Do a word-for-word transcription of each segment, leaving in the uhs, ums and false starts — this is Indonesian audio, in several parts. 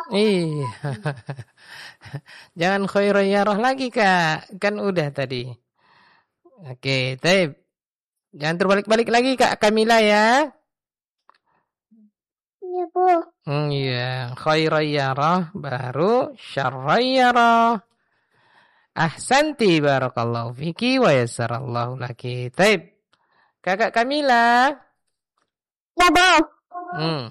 Iya. Jangan khairiyarah lagi, Kak. Kan udah tadi. Oke, taib. Jangan terbalik-balik lagi, Kak Kamila ya. Iya, Bu. Hmm, iya. Khairiyarah baru syarriyarah. Ahsanti barakallahu fiki wa yassarallahu laki. Taib. Kakak Kamila. Ya, Bu. Hmm.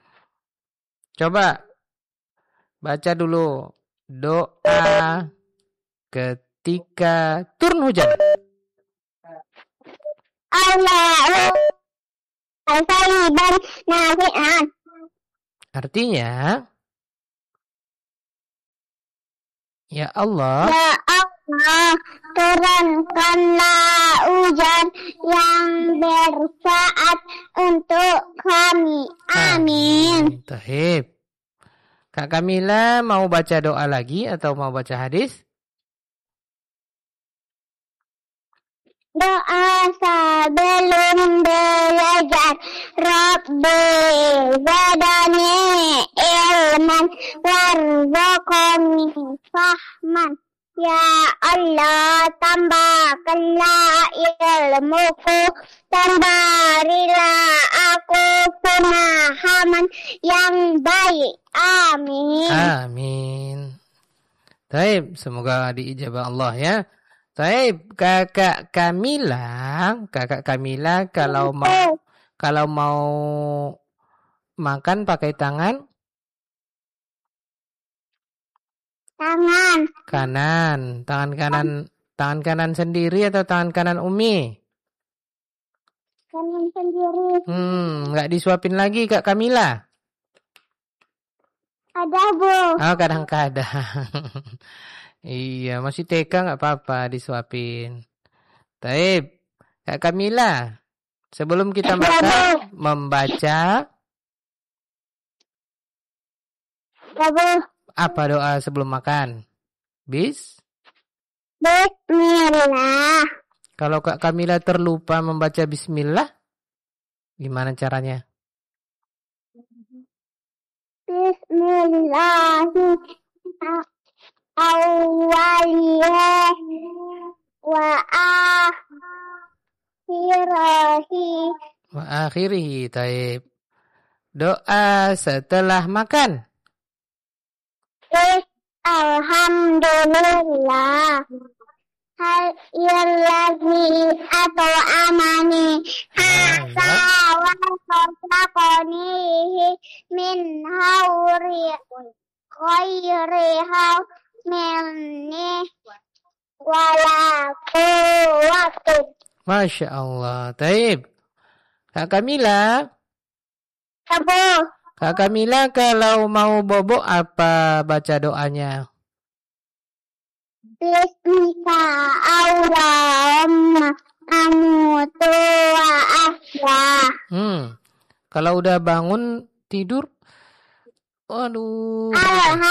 Coba baca dulu doa ketika turun hujan. Allahu al-sayyiban nafi'an. Artinya, ya Allah, Ya Allah, turunkanlah hujan yang bersaat untuk kami. Amin. Tahib. Kak Kamila mau baca doa lagi atau mau baca hadis? Doa sebelum belajar. Rabbi zadani ilman warzuqni fahman. Ya Allah, tambahkanlah ilmuku, tambarilah aku pemahaman yang baik. Amin. Amin. Taib, semoga diijabah Allah ya. Taib, kakak Kamila, kakak Kamila kalau mau kalau mau makan pakai tangan Tangan kanan, tangan kanan, tangan kanan sendiri atau tangan kanan Umi? kanan sendiri. Hmm, nggak disuapin lagi Kak Kamila? Ada, Bu. Oh, kadang-kadang. Iya, masih T K nggak apa-apa disuapin. Taib, Kak Kamila, sebelum kita makan membaca Ya, Bu. apa doa sebelum makan? Bis? Bismillah. Kalau Kak Kamila terlupa membaca bismillah, gimana caranya? Bismillahirrahmanirrahim wa akhirih. Wa akhirih, taib. Doa setelah makan. Alhamdulillah. Hal yalladzi atau amani hasa wa saqanihi min hauri khairiha minni wala quwwata. Masya Allah, taib. Kak Kamila, Abu. Kak Kamila kalau mau bobok apa baca doanya? Bismika Allahumma amutu wa ahya. Hmm. Kalau udah bangun tidur, waduh.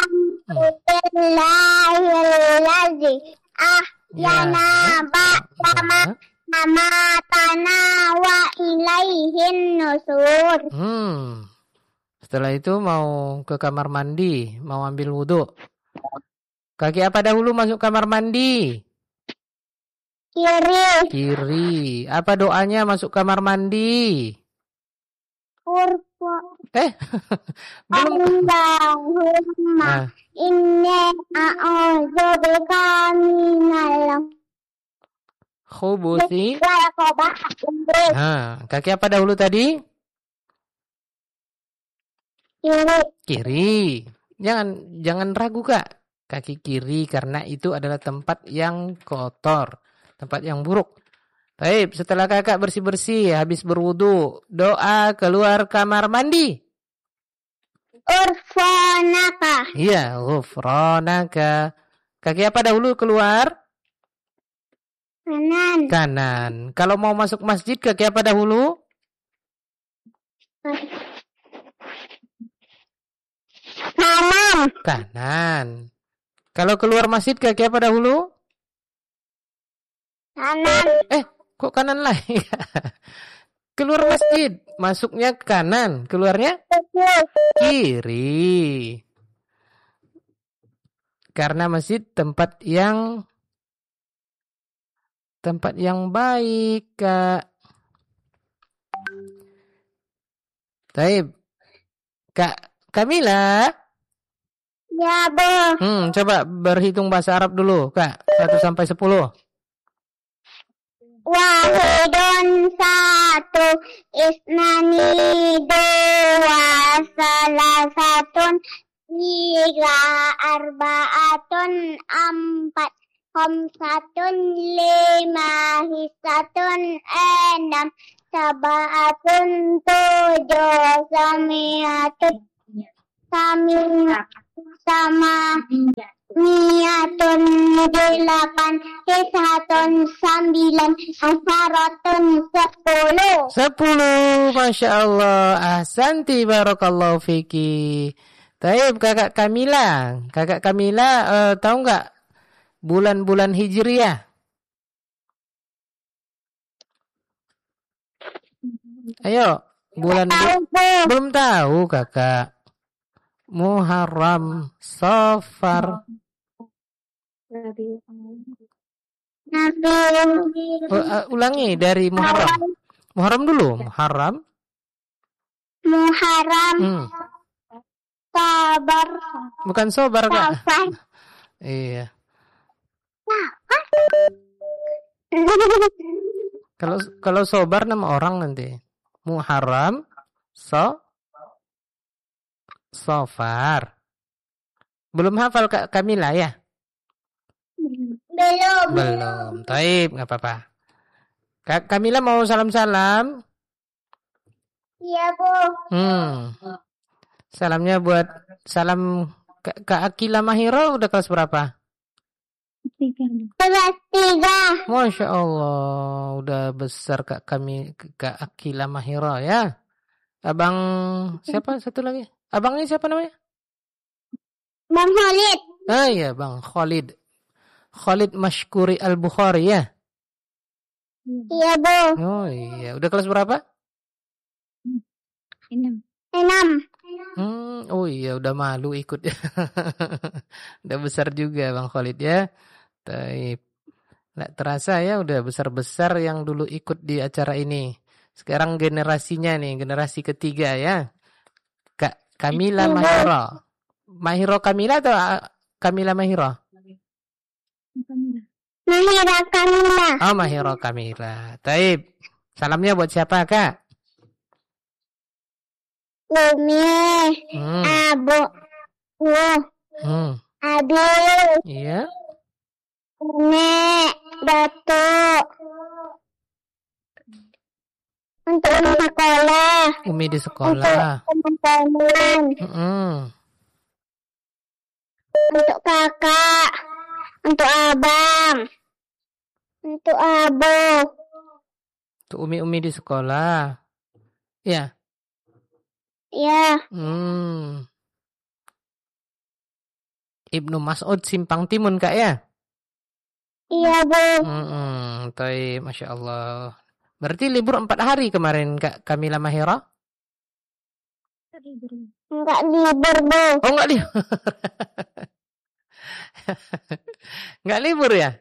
Alhamdulillahilladzi ahyana ba'dama amatana wa ilaihin nusur. Hmm. Setelah itu mau ke kamar mandi, mau ambil wudhu. Kaki apa dahulu masuk kamar mandi? Kiri. Kiri. Apa doanya masuk kamar mandi? Kurpa. Eh, belum. Allahumma inni a'udzubika minal khubuthi. Nah, kaki apa dahulu tadi? Kiri. Kiri. Jangan jangan ragu, Kak. Kaki kiri karena itu adalah tempat yang kotor, tempat yang buruk. Baik, setelah Kakak bersih-bersih, habis berwudu, doa keluar kamar mandi. Urfanaka. Iya, ghufranaka. Kaki apa dahulu keluar? Kanan. Kanan. Kalau mau masuk masjid, kaki apa dahulu? Kanan. Kanan. Kalau keluar masjid, kaki apa dahulu? Kanan. Eh, kok kanan lagi? Keluar masjid, masuknya kanan, keluarnya kiri. Karena masjid tempat yang tempat yang baik, Kak. Taib. Kak Kamila. Ya, Bu. Hmm, coba berhitung bahasa Arab dulu, Kak. satu sampai sepuluh. Wahidun satu, isnani dua, salasatun tiga, arbaatun empat, khamsatun lima, hisatun enam, sabaatun tujuh, samiatun sami sama miatun delapan, tisatun sembilan, asaratun sepuluh. Sepuluh, Masya Allah. Ahsanti, barakallahu fiki. Taib, kakak Kamila. Kakak Kamila, uh, tahu nggak bulan-bulan Hijriah? Ayo, bulan bu- belum tahu, kakak. Muharram, Safar. Nabi Uh, uh, ulangi dari Muharram. Muharram dulu. Muharram. Muharram, Hmm. Sabar, Bukan Sobar, Kak. Safar. Iya. Kalau kalau Sobar nama orang nanti. Muharram, So, Safar. Belum hafal, Kak Kamila ya? Belum. Belum. Taib, nggak apa-apa. Kak Kamila mau salam-salam? Iya, Bu. Hmm. Salamnya buat salam Kak, Kak Akila Mahira udah kelas berapa? Kelas tiga. Masya Allah, udah besar Kak kami Kak Akila Mahira ya. Abang siapa satu lagi? Abangnya siapa namanya? Bang Khalid. Ah iya, Bang Khalid. Khalid Mashkuri Al-Bukhari ya. Iya, Bu. Oh iya, udah kelas berapa? Enam. Enam. Hmm, oh iya, udah malu ikut. Udah besar juga Bang Khalid ya. Taib. Nggak terasa ya udah besar-besar yang dulu ikut di acara ini. Sekarang generasinya nih, generasi ketiga ya. Kak Kamila Mahira. Mahira Kamila atau uh, Kamila Mahira? Mahira Kamila. Oh, Mahira Kamila. Taib. Salamnya buat siapa, Kak? Umi. Hmm. Abu. Wuh. Hmm. Abi. Iya. Nek. Datuk. Untuk anak sekolah. Umi di sekolah. Untuk teman-teman. Mm-mm. Untuk kakak. Untuk abang. Untuk abu. Tuh Umi-umi di sekolah. Ya. Ya. Hmm. Ibnu Mas'ud Simpang Timun, Kak ya? Iya, Bu. Hmm, taib, Masya Allah. Berarti libur empat hari kemarin, Kak Kamila Mahira? Enggak libur, Bu. Oh, enggak libur. Enggak libur ya?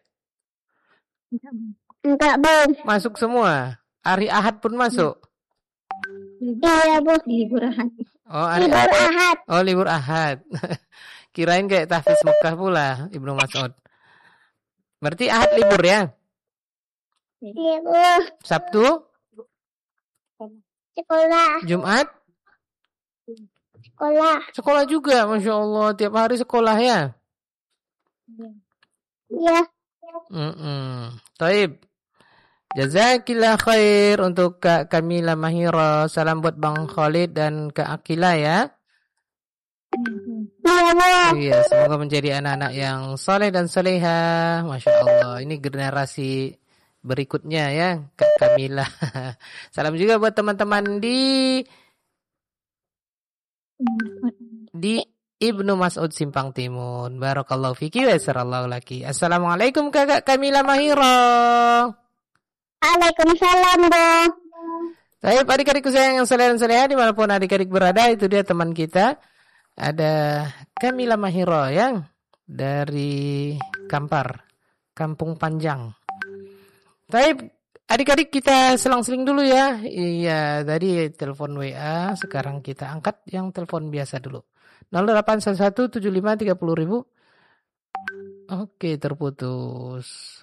Enggak, Bu. Masuk semua. Hari Ahad pun masuk. Iya, Bu. Libur Ahad. Oh, hari Libur Ahad. Ahad. Oh, libur Ahad. Kirain kayak tahfiz Mekah pula, Ibnu Mas'ud. Berarti Ahad libur ya? Iya, Bu. Sabtu, Sekolah. Jumat, Sekolah. sekolah juga, Masya Allah. Tiap hari sekolah ya? Iya. Mm-mm. Taib. Jazakillah khair untuk Kak Kamila Mahira. Salam buat Bang Khalid dan Kak Akila ya. Iya, Bu. Iya, semoga menjadi anak-anak yang soleh dan soleha. Masya Allah. Ini generasi berikutnya ya, Kak Kamila. Salam juga buat teman-teman di di Ibnu Mas'ud Simpang Timun. Barakallahu fiki wa sarallahu laki. Assalamualaikum Kakak Kamila Mahira. Waalaikumsalam, Bu. Baik, adik-adikku sayang yang soleh dan soleha dimanapun adik-adik berada, itu dia teman kita. Ada Kamila Mahira yang dari Kampar, Kampung Panjang. Baik, adik-adik kita selang-seling dulu ya. Iya, tadi telepon W A, sekarang kita angkat yang telepon biasa dulu. nol delapan satu satu tujuh lima tiga nol ribu. Oke, terputus.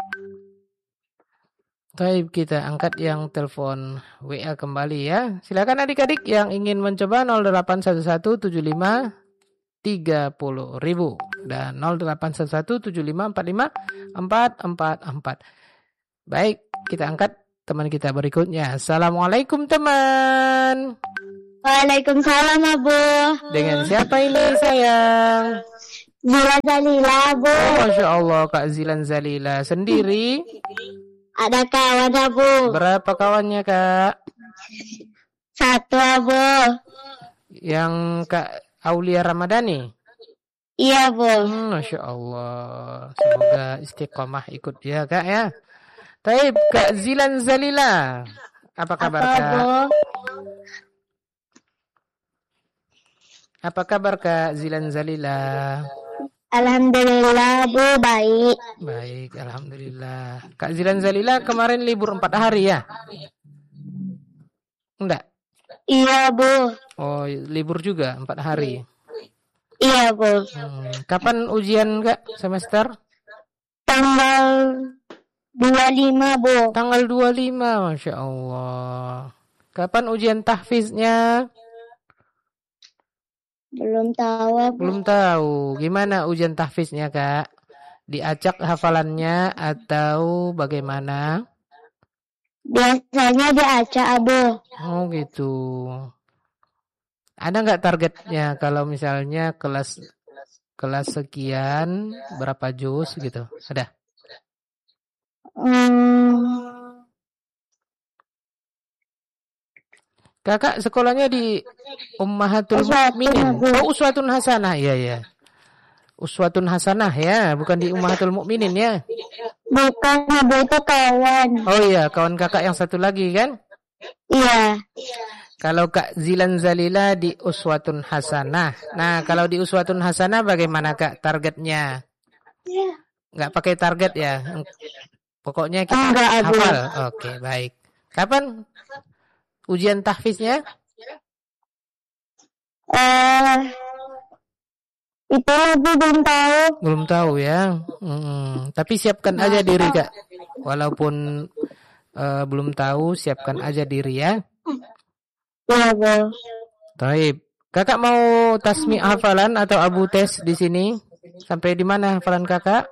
Baik, kita angkat yang telepon W A kembali ya. Silakan adik-adik yang ingin mencoba nol delapan satu satu tujuh lima tiga nol ribu dan nol delapan satu satu tujuh lima empat lima empat empat empat. Baik, kita angkat teman kita berikutnya. Assalamualaikum teman. Waalaikumsalam, Abu. Dengan siapa ini sayang? Zilan Zalila, Abu. Oh, Masya Allah, Kak Zilan Zalila. Sendiri? Ada kawan, Abu. Berapa kawannya, Kak? Satu, Abu. Yang Kak Aulia Ramadhani? Iya, Bu. Hmm, Masya Allah. Semoga istiqomah ikut ya, Kak ya. Taib, Kak Zilan Zalila. Apa kabar, Apa, Kak? Bu? Apa kabar, Kak Zilan Zalila? Alhamdulillah, Bu, baik. Baik, alhamdulillah. Kak Zilan Zalila kemarin libur empat hari ya? Enggak? Iya, Bu. Oh, libur juga empat hari. Iya, Bu. Hmm, kapan ujian, Kak, semester? Tanggal dua puluh lima, Bu. Tanggal dua puluh lima, Masya Allah. Kapan ujian tahfiznya? Belum tahu, Bu. Belum tahu. Gimana ujian tahfiznya, Kak? Diacak hafalannya atau bagaimana? Biasanya diacak, Bu. Oh gitu. Ada nggak targetnya kalau misalnya kelas kelas sekian berapa juz gitu? Ada? Hmm, Kakak sekolahnya di Ummahatul Uswatun Mukminin. Hasanah. Oh, Uswatun Hasanah. Iya, iya. Uswatun Hasanah ya, bukan di Ummahatul Mukminin ya. bukan, Abu, itu kawan. Oh iya, kawan kakak yang satu lagi kan? Iya. Kalau Kak Zilan Zalila di Uswatun Hasanah. Nah, kalau di Uswatun Hasanah bagaimana, Kak, targetnya? Nggak pakai target ya? Pokoknya kita Enggak, Abu. hafal. Oke, baik. Kapan ujian tahfiznya? Eh, itu Abu belum tahu. Belum tahu ya. Hmm, tapi siapkan aja diri, Kak. Walaupun uh, belum tahu, siapkan aja diri ya. Iya, Bu. Taib. Kakak mau tasmi' hafalan atau abu tes di sini? Sampai di mana hafalan kakak?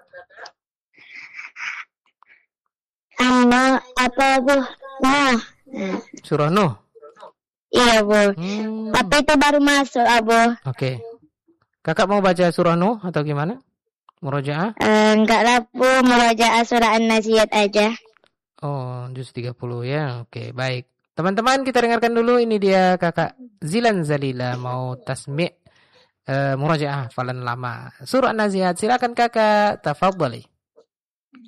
Ama apa, Bu? Nah. Surah Nuh. Iya, Bu. Hmm. Tapi itu baru masuk, Abu. Oke. Kakak mau baca surah Nuh atau gimana? Murojaah? Eh, enggak lah, Bu. Murojaah surah An-Naziat aja. Oh, juz tiga puluh ya. Oke, baik. Teman-teman, kita dengarkan dulu. Ini dia kakak Zilan Zalila mau tasmi' uh, murojaah hafalan lama. Surah An-Naziat. Silakan kakak. Tafadhali.